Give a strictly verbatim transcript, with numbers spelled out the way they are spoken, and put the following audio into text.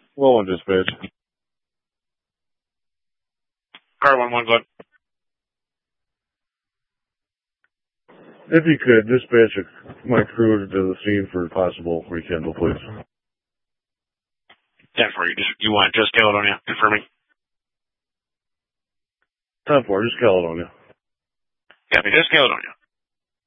Well, on dispatch. Car one one, go ahead. If you could, dispatch my crew to the scene for possible rekindle, please. ten four, you, just, you want just Caledonia, confirming? ten four, just Caledonia. Copy, just Caledonia.